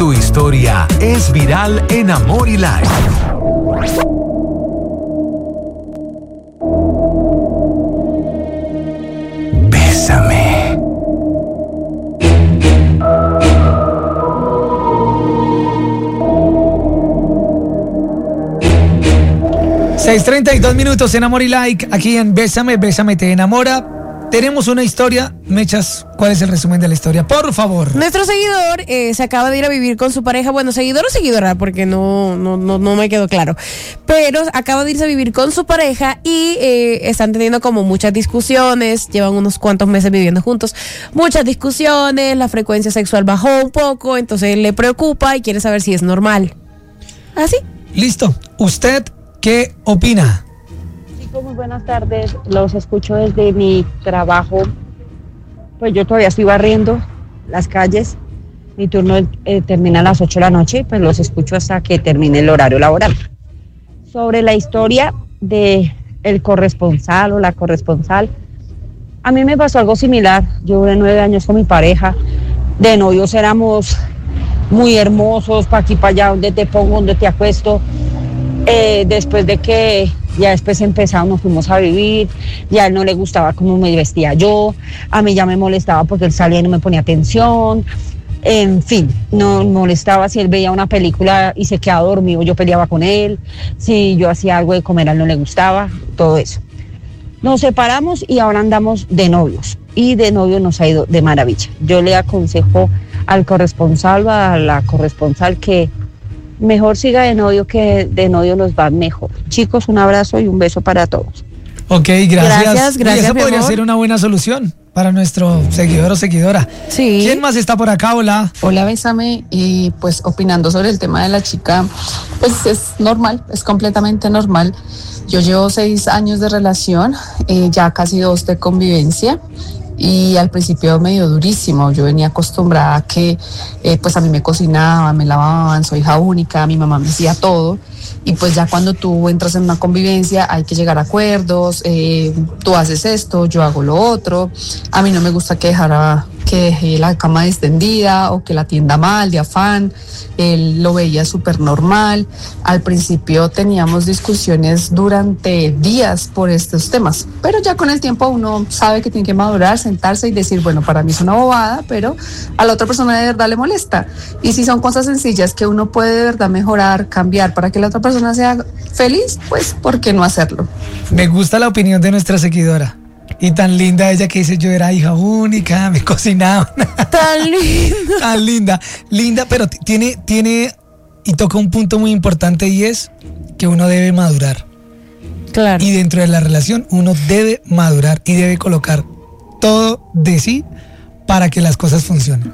Tu historia es viral en Amor y Like. Bésame. $6:32 en Amor y Like, aquí en Bésame, Bésame te enamora. Tenemos una historia. Mechas, ¿cuál es el resumen de la historia? Por favor. Nuestro seguidor se acaba de ir a vivir con su pareja. Bueno, seguidor o seguidora, porque no me quedó claro. Pero acaba de irse a vivir con su pareja y están teniendo como muchas discusiones. Llevan unos cuantos meses viviendo juntos. Muchas discusiones, la frecuencia sexual bajó un poco, entonces le preocupa y quiere saber si es normal. ¿Así? Listo. ¿Usted qué opina? Muy buenas tardes, los escucho desde mi trabajo. Pues yo todavía estoy barriendo las calles. Mi turno termina a las 8 de la noche, pues los escucho hasta que termine el horario laboral. Sobre la historia de el corresponsal o la corresponsal, a mí me pasó algo similar. Yo duré 9 años con mi pareja. De novios éramos muy hermosos, para aquí, para allá, donde te pongo, donde te acuesto. Después de que ya después empezamos, nos fuimos a vivir, ya a él no le gustaba cómo me vestía yo, a mí ya me molestaba porque él salía y no me ponía atención, en fin, no molestaba si él veía una película y se quedaba dormido, yo peleaba con él, si yo hacía algo de comer a él no le gustaba, todo eso. Nos separamos y ahora andamos de novios, y de novios nos ha ido de maravilla. Yo le aconsejo al corresponsal o a la corresponsal que mejor siga de novio, que de novio nos va mejor. Chicos, un abrazo y un beso para todos. Ok, gracias. Gracias, eso podría ser una buena solución para nuestro seguidor o seguidora. Sí. ¿Quién más está por acá? Hola. Hola, Bésame. Y pues opinando sobre el tema de la chica, pues es normal, es completamente normal. Yo llevo 6 años de relación, ya casi 2 de convivencia. Y al principio me dio durísimo. Yo venía acostumbrada a que pues a mí me cocinaban, me lavaban, soy hija única, mi mamá me hacía todo. Y pues ya cuando tú entras en una convivencia hay que llegar a acuerdos, tú haces esto, yo hago lo otro. A mí no me gusta que dejé la cama extendida o que la atienda mal, de afán. Él lo veía súper normal. Al principio teníamos discusiones durante días por estos temas, pero ya con el tiempo uno sabe que tiene que madurar, sentarse y decir, bueno, para mí es una bobada, pero a la otra persona de verdad le molesta. Y si son cosas sencillas que uno puede de verdad mejorar, cambiar para que la otra persona sea feliz, pues ¿por qué no hacerlo? Me gusta la opinión de nuestra seguidora. Y tan linda ella que dice, yo era hija única, me cocinaban. Tan linda. Tan linda, pero tiene y toca un punto muy importante, y es que uno debe madurar. Claro. Y dentro de la relación uno debe madurar y debe colocar todo de sí para que las cosas funcionen.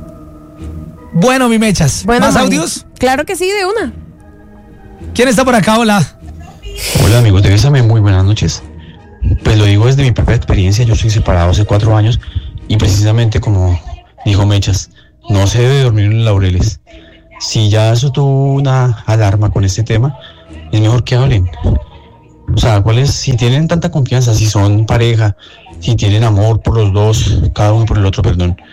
Bueno, mi Mechas, ¿más audios? Claro que sí, de una. ¿Quién está por acá? Hola. Hola amigos de Bésame, muy buenas noches. Pues lo digo desde mi propia experiencia. Yo estoy separado hace 4 años y precisamente como dijo Mechas, no se debe dormir en laureles. Si ya eso tuvo una alarma con este tema, es mejor que hablen. O sea, si tienen tanta confianza, si son pareja, si tienen amor por los dos, cada uno por el otro,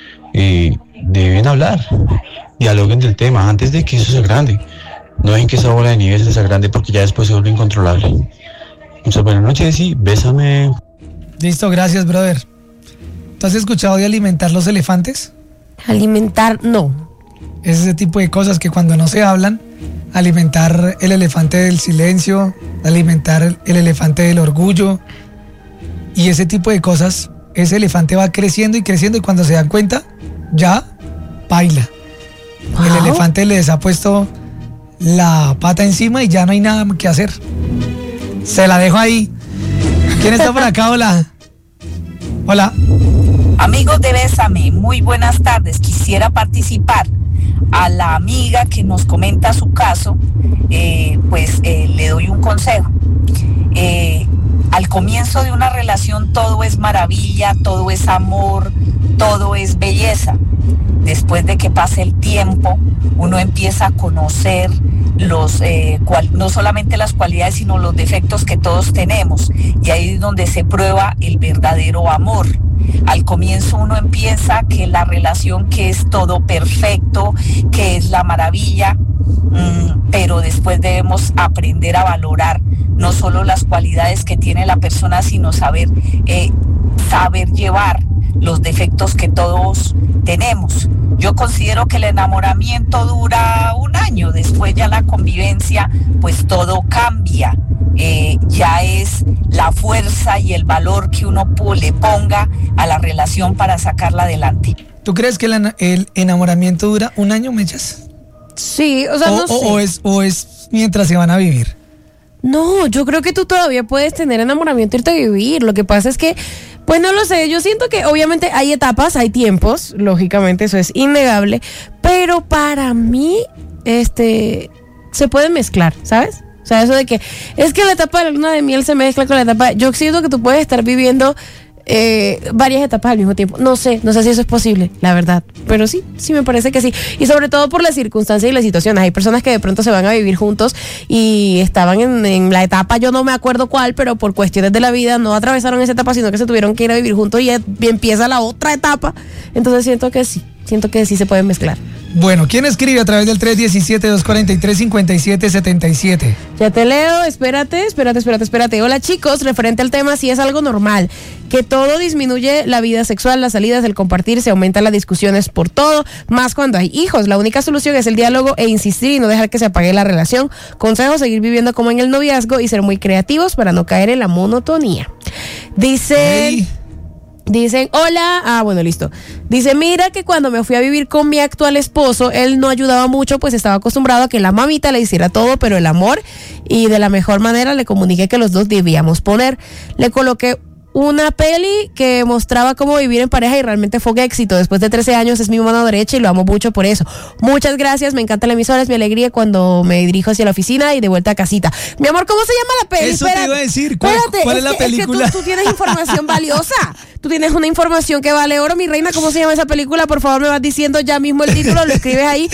deben hablar, dialoguen del tema antes de que eso sea grande. No dejen que esa bola de nieve sea grande, porque ya después se vuelve incontrolable. Muchas buenas noches y bésame. Listo, gracias, brother. ¿Tú has escuchado de alimentar los elefantes? Alimentar, no. Es ese tipo de cosas que cuando no se hablan, alimentar el elefante del silencio, alimentar el elefante del orgullo, y ese tipo de cosas, ese elefante va creciendo y creciendo, y cuando se dan cuenta, ya baila. Wow. El elefante les ha puesto la pata encima y ya no hay nada que hacer. Se la dejo ahí. ¿Quién está por acá? Hola. Hola. Amigos de Bésame, muy buenas tardes. Quisiera participar. A la amiga que nos comenta su caso, le doy un consejo. Al comienzo de una relación todo es maravilla, todo es amor, todo es belleza. Después de que pase el tiempo, uno empieza a conocer no solamente las cualidades, sino los defectos que todos tenemos. Y ahí es donde se prueba el verdadero amor. al comienzo uno empieza que la relación que es todo perfecto, que es la maravilla, pero después debemos aprender a valorar no solo las cualidades que tiene la persona, sino saber llevar los defectos que todos tenemos. Yo considero que el enamoramiento dura un año, después ya la convivencia, pues todo cambia. Ya es la fuerza y el valor que uno le ponga a la relación para sacarla adelante. ¿Tú crees que el enamoramiento dura un año, Mechas? Sí, o sea, no sé. ¿O es mientras se van a vivir? No, yo creo que tú todavía puedes tener enamoramiento y irte a vivir. Lo que pasa es que, pues no lo sé, yo siento que obviamente hay etapas, hay tiempos, lógicamente eso es innegable, pero para mí, se puede mezclar, ¿sabes? O sea, eso de que es que la etapa de la luna de miel se mezcla con la etapa, yo siento que tú puedes estar viviendo varias etapas al mismo tiempo. No sé si eso es posible, la verdad, pero sí me parece que sí, y sobre todo por las circunstancias y las situaciones. Hay personas que de pronto se van a vivir juntos y estaban en la etapa, yo no me acuerdo cuál, pero por cuestiones de la vida no atravesaron esa etapa, sino que se tuvieron que ir a vivir juntos y empieza la otra etapa. Entonces siento que sí se pueden mezclar. Bueno, ¿quién escribe a través del 317-243-5777? Ya te leo, espérate. Hola chicos, referente al tema, sí es algo normal, que todo disminuye la vida sexual, las salidas, el compartir, se aumentan las discusiones por todo, más cuando hay hijos. La única solución es el diálogo e insistir y no dejar que se apague la relación. Consejo, seguir viviendo como en el noviazgo y ser muy creativos para no caer en la monotonía. Dicen, hola, bueno, listo. Dice, mira que cuando me fui a vivir con mi actual esposo, él no ayudaba mucho, pues estaba acostumbrado a que la mamita le hiciera todo, pero el amor, y de la mejor manera le comuniqué que los dos debíamos poner. Le coloqué una peli que mostraba cómo vivir en pareja y realmente fue un éxito. Después de 13 años es mi mano derecha y lo amo mucho por eso. Muchas gracias, me encanta la emisora, es mi alegría cuando me dirijo hacia la oficina y de vuelta a casita. Mi amor, ¿cómo se llama la peli? Eso te iba a decir, ¿cuál es la película? Es que tú tienes información valiosa, tú tienes una información que vale oro, mi reina. ¿Cómo se llama esa película? Por favor, me vas diciendo ya mismo el título, lo escribes ahí,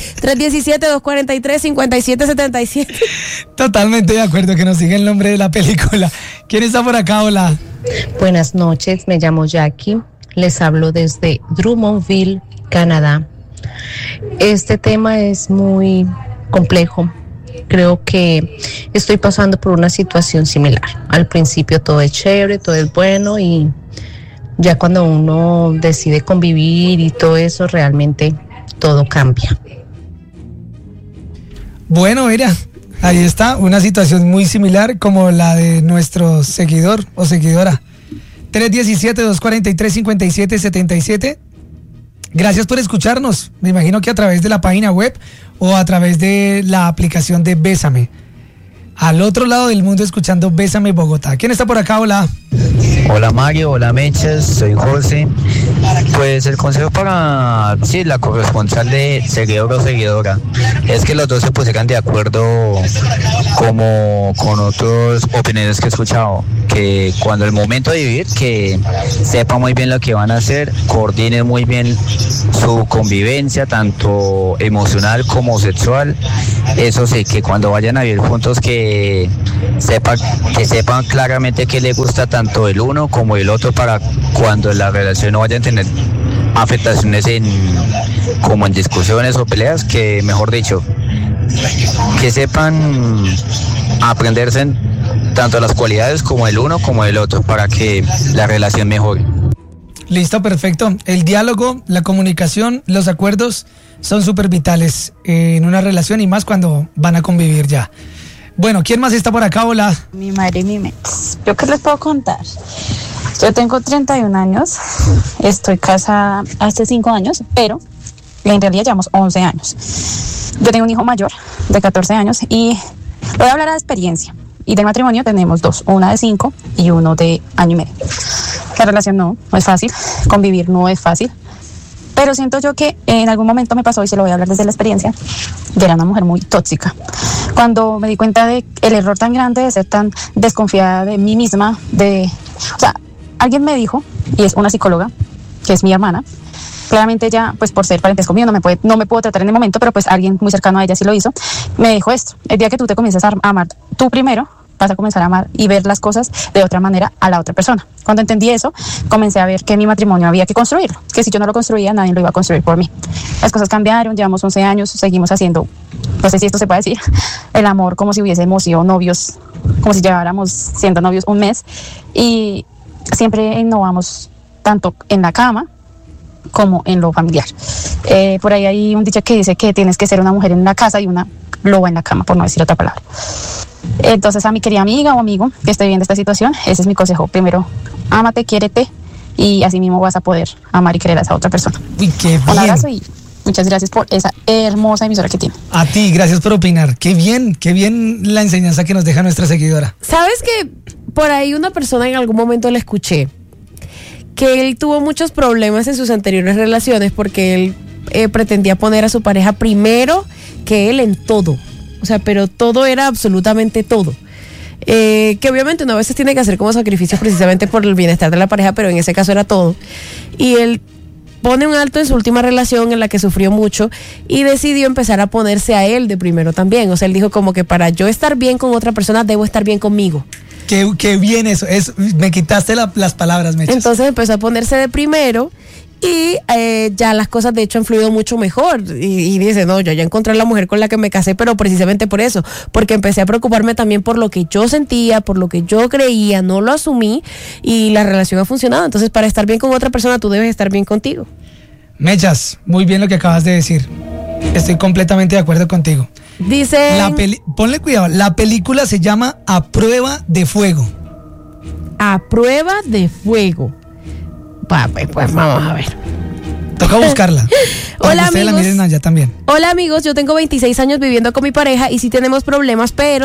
317-243-5777. Totalmente de acuerdo, que nos siga el nombre de la película. ¿Quién está por acá? Hola. Buenas noches, me llamo Jackie, les hablo desde Drummondville, Canadá. Este tema es muy complejo. Creo que estoy pasando por una situación similar. Al principio todo es chévere, todo es bueno, y ya cuando uno decide convivir y todo eso, realmente todo cambia. Bueno, mira, ahí está, una situación muy similar como la de nuestro seguidor o seguidora. 317-243-5777. Gracias por escucharnos. Me imagino que a través de la página web o a través de la aplicación de Bésame. Al otro lado del mundo escuchando Bésame Bogotá. ¿Quién está por acá? Hola. Hola Mario, hola Mechas, soy José. Pues el consejo para la corresponsal de seguidor o seguidora es que los dos se pusieran de acuerdo, como con otras opiniones que he escuchado, que cuando el momento de vivir, que sepan muy bien lo que van a hacer, coordinen muy bien su convivencia, tanto emocional como sexual. Eso sí, que cuando vayan a vivir juntos, que sepan claramente qué les gusta tanto el uno como el otro, para cuando la relación no vaya a tener afectaciones como en discusiones o peleas, que mejor dicho, que sepan aprenderse tanto las cualidades como el uno como el otro, para que la relación mejore. Listo, perfecto. El diálogo, la comunicación, los acuerdos son súper vitales en una relación, y más cuando van a convivir ya. Bueno, ¿quién más está por acá? Hola. Mi madre y mi ex. ¿Yo qué les puedo contar? Yo tengo 31 años, estoy casada hace 5 años, pero en realidad llevamos 11 años. Yo tengo un hijo mayor de 14 años y voy a hablar de experiencia. Y de matrimonio tenemos 2, una de 5 y uno de año y medio. La relación no es fácil, convivir no es fácil, pero siento yo que en algún momento me pasó, y se lo voy a hablar desde la experiencia, de era una mujer muy tóxica. Cuando me di cuenta de el error tan grande de ser tan desconfiada de mí misma, o sea, alguien me dijo, y es una psicóloga, que es mi hermana, claramente ella, pues por ser parentesco mío, no me puedo tratar en el momento, pero pues alguien muy cercano a ella sí lo hizo, me dijo esto: el día que tú te comienzas a amar tú primero, vas a comenzar a amar y ver las cosas de otra manera a la otra persona. Cuando entendí eso, comencé a ver que mi matrimonio había que construirlo, que si yo no lo construía, nadie lo iba a construir por mí. Las cosas cambiaron, llevamos 11 años, seguimos haciendo, no sé si esto se puede decir, el amor como si hubiésemos sido novios, como si lleváramos siendo novios un mes, y siempre innovamos tanto en la cama como en lo familiar. Por ahí hay un dicho que dice que tienes que ser una mujer en la casa y una loba en la cama, por no decir otra palabra. Entonces, a mi querida amiga o amigo que esté viendo esta situación, ese es mi consejo. Primero, ámate, quiérete, y así mismo vas a poder amar y querer a esa otra persona. Uy, qué bien. Un abrazo y muchas gracias por esa hermosa emisora que tiene. A ti, gracias por opinar. Qué bien la enseñanza que nos deja nuestra seguidora. ¿Sabes que por ahí una persona en algún momento le escuché que él tuvo muchos problemas en sus anteriores relaciones porque él pretendía poner a su pareja primero que él en todo? O sea, pero todo era absolutamente todo. Que obviamente uno a veces tiene que hacer como sacrificios precisamente por el bienestar de la pareja, pero en ese caso era todo. Y él pone un alto en su última relación en la que sufrió mucho y decidió empezar a ponerse a él de primero también. O sea, él dijo como que para yo estar bien con otra persona debo estar bien conmigo. Qué bien eso. Me quitaste las palabras, Mechas. Entonces empezó a ponerse de primero y ya las cosas de hecho han fluido mucho mejor y dice, no, yo ya encontré la mujer con la que me casé, pero precisamente por eso, porque empecé a preocuparme también por lo que yo sentía, por lo que yo creía, no lo asumí y la relación ha funcionado. Entonces, para estar bien con otra persona tú debes estar bien contigo. Mechas, muy bien lo que acabas de decir. Estoy completamente de acuerdo contigo. Dice, ponle cuidado, la película se llama A Prueba de Fuego. A Prueba de Fuego. Pues vamos a ver. Toca buscarla. Hola, amigos. La miren allá también. Hola, amigos. Yo tengo 26 años viviendo con mi pareja y sí tenemos problemas, pero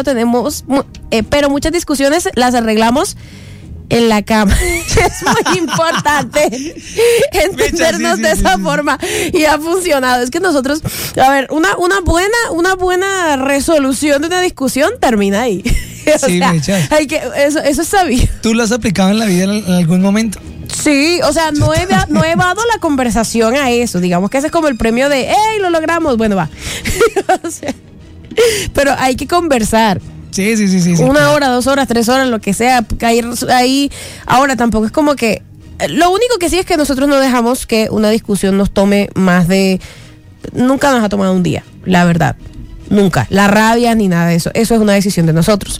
pero muchas discusiones las arreglamos en la cama. Es muy importante entendernos de esa forma y ha funcionado. Es que nosotros, a ver, una buena resolución de una discusión termina ahí. Sí, Mechas. Eso es sabido. ¿Tú lo has aplicado en la vida en algún momento? Sí, o sea, no evado la conversación a eso. Digamos que ese es como el premio de ¡hey, lo logramos! Bueno, va. O sea, pero hay que conversar. Sí. 1 hora, 2 horas, 3 horas, lo que sea. Ahí. Ahora tampoco es como que. Lo único que sí es que nosotros no dejamos que una discusión nos tome más de. Nunca nos ha tomado un día, la verdad. Nunca. La rabia ni nada de eso. Eso es una decisión de nosotros.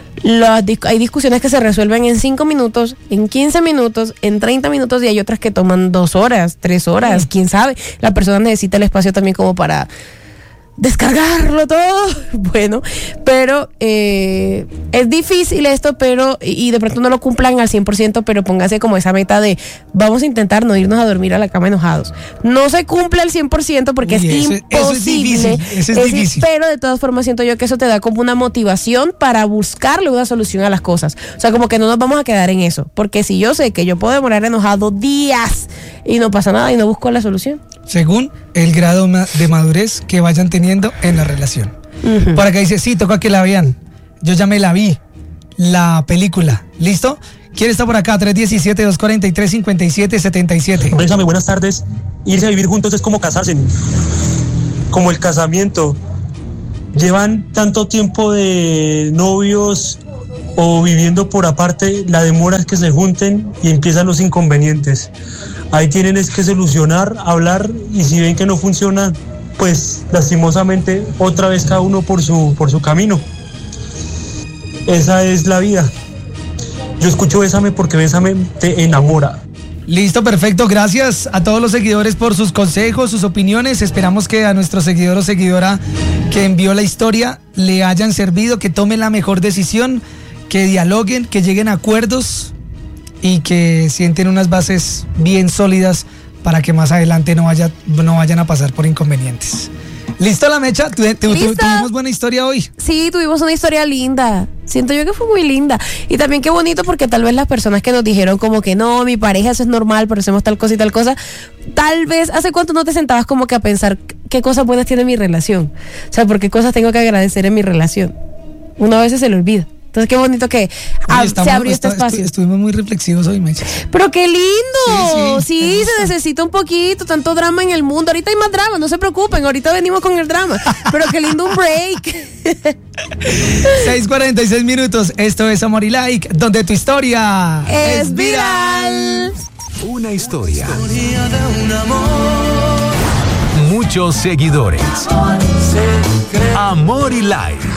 Hay discusiones que se resuelven en 5 minutos, en 15 minutos, en 30 minutos y hay otras que toman 2 horas, 3 horas, quién sabe. La persona necesita el espacio también como para descargarlo todo. Bueno, pero es difícil esto, pero y de pronto no lo cumplan al 100%, pero póngase como esa meta de vamos a intentar no irnos a dormir a la cama enojados. No se cumple al 100% porque es imposible. Eso es difícil. Pero de todas formas siento yo que eso te da como una motivación para buscarle una solución a las cosas. O sea, como que no nos vamos a quedar en eso, porque si yo sé que yo puedo demorar enojado días y no pasa nada y no busco la solución. Según el grado de madurez que vayan teniendo en la relación. Uh-huh. Por acá dice, sí, toca que la vean. Yo ya me la vi, la película. ¿Listo? ¿Quién está por acá? 317-243-5777. Bésame, buenas tardes. Irse a vivir juntos es como casarse. Como el casamiento. Llevan tanto tiempo de novios o viviendo por aparte, la demora es que se junten y empiezan los inconvenientes. Ahí tienen es que solucionar, hablar, y si ven que no funciona, pues lastimosamente otra vez cada uno por su camino. Esa es la vida. Yo escucho Bésame porque Bésame te enamora. Listo, perfecto. Gracias a todos los seguidores por sus consejos, sus opiniones. Esperamos que a nuestro seguidor o seguidora que envió la historia le hayan servido, que tomen la mejor decisión, que dialoguen, que lleguen a acuerdos y que sienten unas bases bien sólidas para que más adelante no vayan a pasar por inconvenientes. ¿Listo, la Mecha? ¿Tuvimos buena historia hoy? Sí, tuvimos una historia linda. Siento yo que fue muy linda. Y también qué bonito porque tal vez las personas que nos dijeron como que no, mi pareja, eso es normal, pero hacemos tal cosa y tal cosa. Tal vez, ¿hace cuánto no te sentabas como que a pensar qué cosas buenas tiene mi relación? O sea, ¿por qué cosas tengo que agradecer en mi relación? Uno a veces se le olvida. Entonces, qué bonito que se abrió este espacio. Estuvimos muy reflexivos hoy, Mechas. Pero qué lindo. Sí, se necesita un poquito, tanto drama en el mundo. Ahorita hay más drama, no se preocupen, ahorita venimos con el drama. Pero qué lindo un break. 6:46 minutos. Esto es Amor y Like, donde tu historia es viral. Una historia. Muchos seguidores. Amor y Like.